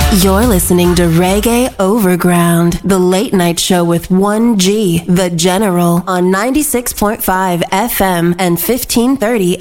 You're listening to Reggae Overground, the late night show with 1G, the General, on 96.5 FM and 1530